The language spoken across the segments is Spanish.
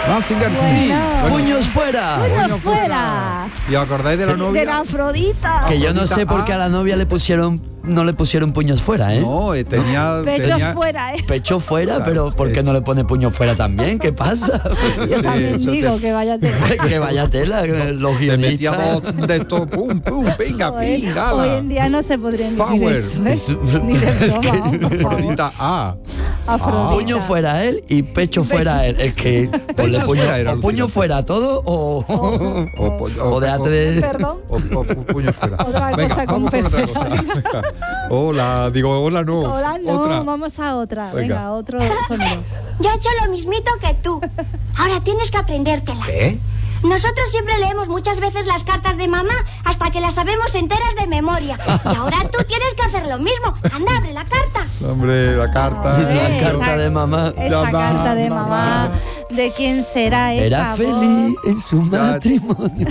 Mazinger, sí. Bueno. ¡Puños fuera! ¡Puños fuera! ¿Y os acordáis de la novia? De la Afrodita. Que yo no sé por qué a la novia no le pusieron puños fuera, ¿eh? No, tenía... Pechos fuera, ¿eh? Pecho fuera, Exacto. pero ¿por qué no le pone puños fuera también? ¿Qué pasa? Yo Sí, también eso digo que vaya tela. Que vaya tela, los Te metía guionistas. dos de esto, pum, pum, venga, Hoy pingada. en día no se podrían decir Power. eso, ¿eh? Ni de broma, por favor. Afrodita A. Afrodita. Puño fuera él y pecho fuera él. Es que ponle Pecho puño, fuera era o puño alucinante. fuera todo o déjate de... Perdón. O puño fuera. Otra Venga, cosa vamos con otra con cosa. Venga. Hola, digo hola no. Hola, no, Otra. vamos a otra. Venga. Venga, otro sonido. Yo he hecho lo mismito que tú. Ahora tienes que aprendértela. ¿Qué? Nosotros siempre leemos muchas veces las cartas de mamá hasta que las sabemos enteras de memoria. Y ahora tú tienes que hacer lo mismo. Anda, abre la carta. Hombre, la carta. La carta de mamá. Esa carta de mamá. ¿De quién será esa Era voz? feliz en su matrimonio.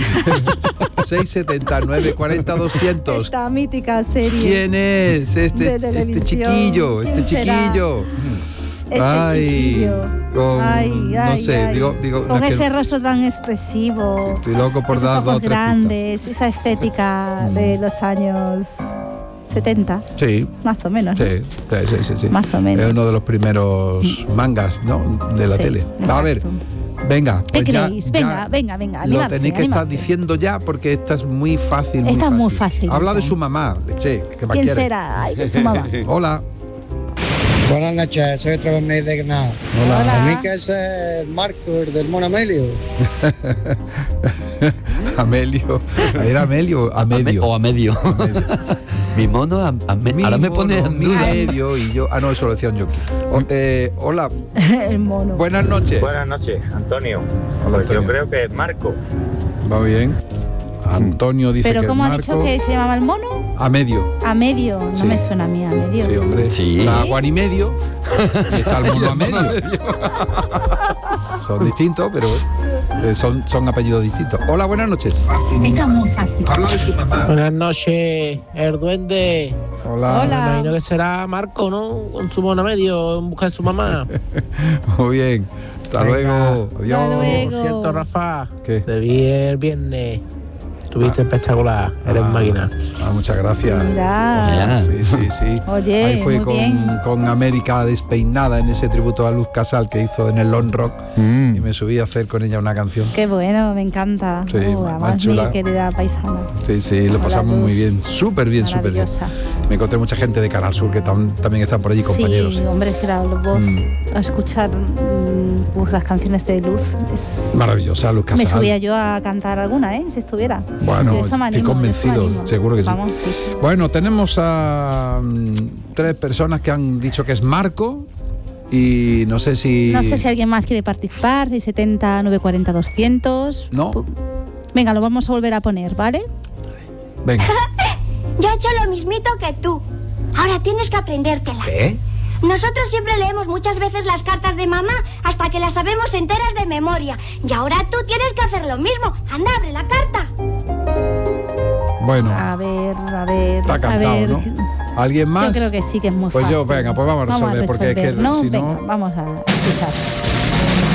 679 40 200. Esta mítica serie. ¿Quién es de este televisión? chiquillo? ¿Quién Este será? chiquillo. Este chiquillo. No sé, digo, con no, es que ese rostro tan expresivo. estoy loco por esos dar dos ojos o tres grandes, esa estética de los años 70, pistas. Sí. más o menos. ¿no? Sí. Más o menos. Es uno de los primeros mangas, ¿no? De la Sí, tele. exacto. A ver, venga. ¿Qué pues ya- creéis? ya Venga, Lo animarse, tenéis que estar animarse. diciendo ya porque esta es muy fácil. Esta es muy fácil. Habla de su mamá, leche, que más ¿Quién quiere. será? Ay, de su mamá. Hola. Buenas noches, soy Trevor Ney de Granada. Hola. A mí que es el Marco, el del mono Amelio. Amelio. Era Amelio. A medio. O a medio. Mi mono ahora me pone en mi duda. medio y yo. Ah, no, eso lo decía un jockey. Hola. El mono. Buenas noches. Buenas noches, Antonio. Hola, Pues yo Antonio. creo que es Marco. Va bien. Antonio dice ¿Pero que cómo es ha Marco. dicho que se llamaba el mono? A medio. A medio. No Sí. me suena a mí, a medio. Sí, hombre. Sí. Está Juan y medio. Y está el mono a medio. Son distintos, pero son apellidos distintos. Hola, buenas noches. Esta es muy fácil. Habla de su mamá. Buenas noches, el duende. Hola. Hola. Me imagino que será Marco, ¿no? Con su mono medio en busca de su mamá. Muy bien. Hasta Venga. luego. Adiós. Hasta luego. Por cierto, Rafa, ¿Qué? te vi el viernes. Estuviste espectacular. Eres máquina. Muchas gracias. Mira. Sí. Oye, Ahí fue muy bien. con América despeinada en ese tributo a Luz Casal que hizo en el Long Rock y me subí a hacer con ella una canción. Qué bueno, me encanta. Sí, más además, mi chula. querida paisana. Sí, lo Hola, pasamos Luz. muy bien, súper bien. Maravillosa. Me encontré mucha gente de Canal Sur que también están por allí, compañeros. Sí, hombre, es que la voz, a escuchar las canciones de Luz, es... Maravillosa, Luz Casal. Me subía yo a cantar alguna, si estuviera. Bueno, De eso me estoy animo, convencido, de eso me animo. seguro que sí. Vamos, sí. Bueno, tenemos a 3 personas que han dicho que es Marco y no sé si... No sé si alguien más quiere participar, 670 940 200. No. Venga, lo vamos a volver a poner, ¿vale? Venga. Yo he hecho lo mismito que tú. Ahora tienes que aprendértela. ¿Qué? Nosotros siempre leemos muchas veces las cartas de mamá hasta que las sabemos enteras de memoria. Y ahora tú tienes que hacer lo mismo. Anda, abre la carta. Bueno, A ver. está a cantado, ver. ¿no? ¿Alguien más? Yo creo que sí que es muy Pues fácil. yo, venga, pues vamos a resolver, porque es que ¿no? si no- Venga, vamos a escuchar.